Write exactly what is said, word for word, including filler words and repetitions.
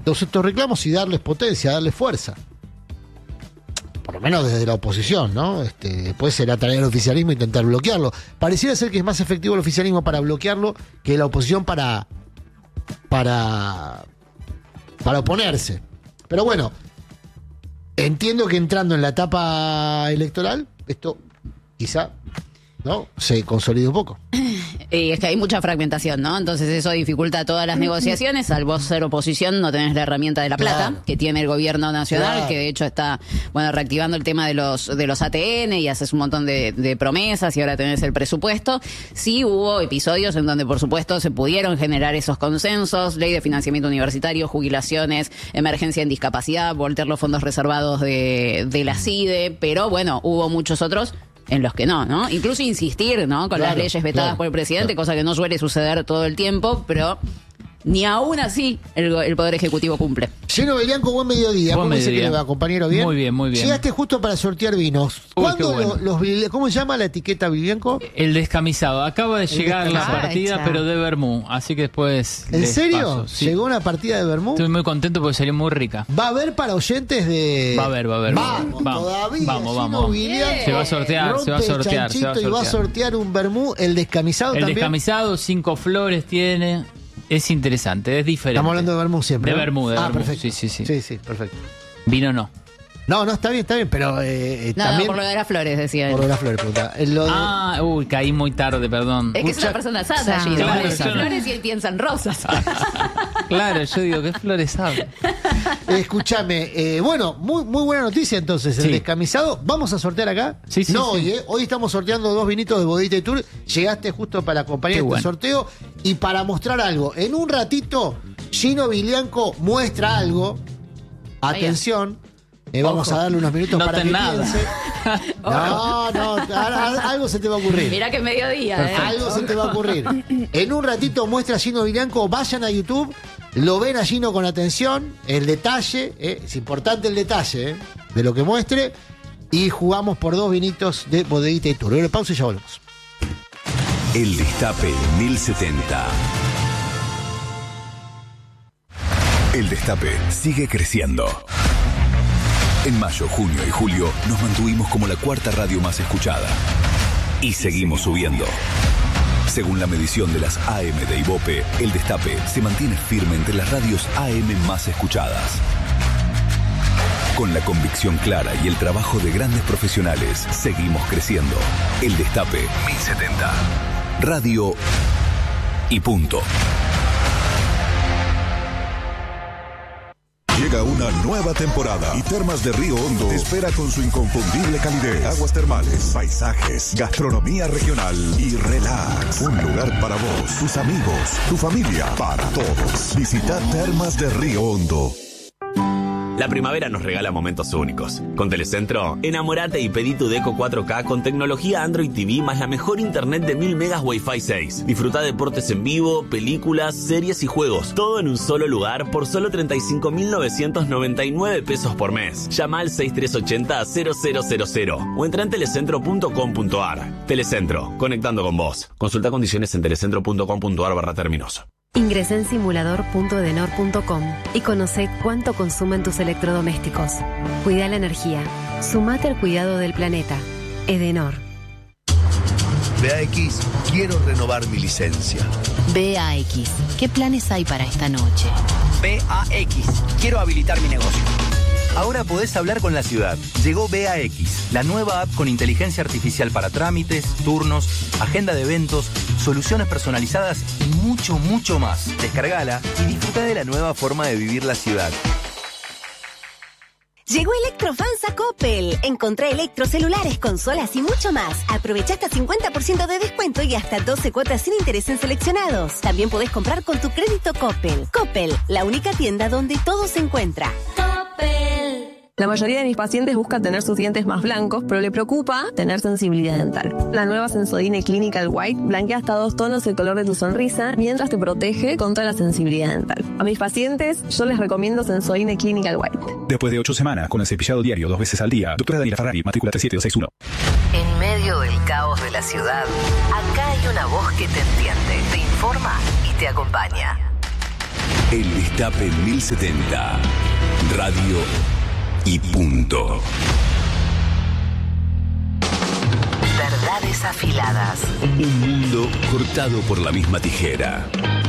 todos estos reclamos y darles potencia, darles fuerza. Por lo menos desde la oposición, ¿no? Este, después será traer el oficialismo e intentar bloquearlo. Pareciera ser que es más efectivo el oficialismo para bloquearlo que la oposición para, para, para oponerse. Pero bueno, entiendo que entrando en la etapa electoral, esto quizá, ¿no?, se consolida un poco. Y es que hay mucha fragmentación, ¿no? Entonces eso dificulta todas las negociaciones. Al vos ser oposición no tenés la herramienta de la plata, claro, que tiene el gobierno nacional, claro, que de hecho está, bueno, reactivando el tema de los de los A T N y haces un montón de, de promesas y ahora tenés el presupuesto. Sí hubo episodios en donde por supuesto se pudieron generar esos consensos, ley de financiamiento universitario, jubilaciones, emergencia en discapacidad, voltear los fondos reservados de, de la C I D E, pero bueno, hubo muchos otros en los que no, ¿no? Incluso insistir, ¿no?, con claro, las leyes vetadas claro, por el presidente, claro, cosa que no suele suceder todo el tiempo, pero ni aún así el, el Poder Ejecutivo cumple. Lleno Belianco, buen mediodía. Buen ¿Cómo mediodía. dice que le va, compañero? ¿Bien? Muy bien, muy bien. Llegaste justo para sortear vinos. Uy, ¿Cuándo qué bueno. los, los ¿Cómo se llama la etiqueta, Belianco? El descamisado. Acaba de llegar la descamisado. partida, Ay, pero de vermú. Así que después. ¿En les serio? paso. Sí. ¿Llegó una partida de vermú? Estoy muy contento porque salió muy rica. ¿Va a haber para oyentes de...? Va a haber, va a haber. Vamos, Vamos, todavía. vamos, Gino vamos. Belianco Se va a sortear, se va a rompe el sortear, se va a chanchito y va a sortear. sortear un vermú. ¿El descamisado El también? descamisado, cinco flores tiene. Es interesante, es diferente. Estamos hablando de vermú siempre, De ¿no? vermú, de Ah, vermú. perfecto. Sí, sí, sí. Sí, sí, perfecto. Vino no. No, no, está bien, está bien, pero eh, eh, No, también... no, por lo de las flores, decía él. Por las flores, pregunta. Eh, Lo de... Ah, uy, caí muy tarde, perdón. Es que es Escucha- una persona santa, Claro, Gino. claro, Le dicen yo no- flores y él piensa en rosas. Claro, yo digo, ¿qué flores habla? Eh, escúchame, eh, bueno, muy, muy buena noticia entonces, el Sí. descamisado. ¿Vamos a sortear acá? Sí, sí, No, sí. hoy, eh, hoy estamos sorteando dos vinitos de Bodita y Tour. Llegaste justo para acompañar Qué este bueno. sorteo y para mostrar algo. En un ratito, Gino Belianco muestra algo. Atención, eh, vamos Ojo. a darle unos minutos para que Noten nada. piense. No, no, a- a- algo se te va a ocurrir. Mirá que mediodía, ¿eh? Algo se te va a ocurrir. En un ratito muestra a Gino Belianco, vayan a YouTube, lo ven a Gino con atención, el detalle, eh, es importante el detalle eh, de lo que muestre, y jugamos por dos vinitos de Bodeguita y Tour. Luego pausa y ya volvemos. El Destape mil setenta. El Destape sigue creciendo. En mayo, junio y julio nos mantuvimos como la cuarta radio más escuchada. Y seguimos subiendo. Según la medición de las A M de Ibope, El Destape se mantiene firme entre las radios A M más escuchadas. Con la convicción clara y el trabajo de grandes profesionales, seguimos creciendo. El Destape mil setenta. Radio y punto. Llega una nueva temporada y Termas de Río Hondo te espera con su inconfundible calidez, aguas termales, paisajes, gastronomía regional y relax. Un lugar para vos, tus amigos, tu familia, para todos. Visita Termas de Río Hondo. La primavera nos regala momentos únicos. Con Telecentro, enamorate y pedí tu Deco cuatro K con tecnología Android T V más la mejor internet de mil megas Wi-Fi seis. Disfruta deportes en vivo, películas, series y juegos. Todo en un solo lugar por solo treinta y cinco mil novecientos noventa y nueve pesos por mes. Llama al seis tres ocho cero cero cero cero cero o entra en telecentro punto com punto ar. Telecentro, conectando con vos. Consulta condiciones en telecentro punto com punto ar barra términos. Ingresá en simulador punto edenor punto com y conoce cuánto consumen tus electrodomésticos. Cuida la energía. Sumate al cuidado del planeta. Edenor. B A X, quiero renovar mi licencia. B A X, ¿qué planes hay para esta noche? B A X, quiero habilitar mi negocio. Ahora podés hablar con la ciudad. Llegó B A X, la nueva app con inteligencia artificial para trámites, turnos, agenda de eventos, soluciones personalizadas y mucho, mucho más. Descargala y disfruta de la nueva forma de vivir la ciudad. Llegó Electrofans a Coppel. Encontrá electrocelulares, consolas y mucho más. Aprovecha hasta cincuenta por ciento de descuento y hasta doce cuotas sin interés en seleccionados. También podés comprar con tu crédito Coppel. Coppel, la única tienda donde todo se encuentra. Coppel. La mayoría de mis pacientes buscan tener sus dientes más blancos, pero le preocupa tener sensibilidad dental. La nueva Sensodyne Clinical White blanquea hasta dos tonos el color de tu sonrisa mientras te protege contra la sensibilidad dental. A mis pacientes yo les recomiendo Sensodyne Clinical White. Después de ocho semanas con el cepillado diario dos veces al día, doctora Daniela Ferrari, matrícula tres siete dos seis uno. En medio del caos de la ciudad, acá hay una voz que te entiende, te informa y te acompaña. El Destape mil setenta. Radio y punto. Verdades afiladas. Un mundo cortado por la misma tijera.